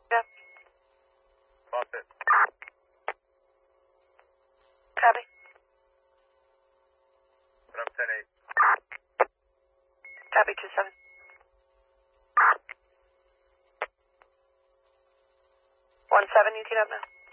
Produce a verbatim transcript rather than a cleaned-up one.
Yeah. Lost it. Copy. Put up ten eight. Copy, two seven. one seven, you teed up now.